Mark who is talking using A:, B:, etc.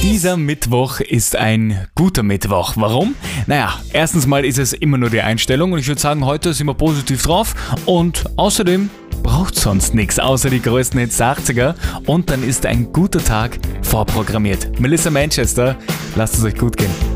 A: Dieser Mittwoch ist ein guter Mittwoch. Warum? Naja, erstens mal ist es immer nur die Einstellung und ich würde sagen, heute sind wir positiv drauf und außerdem braucht sonst nichts außer die größten Hits der 80er und dann ist ein guter Tag vorprogrammiert. Melissa Manchester, lasst es euch gut gehen.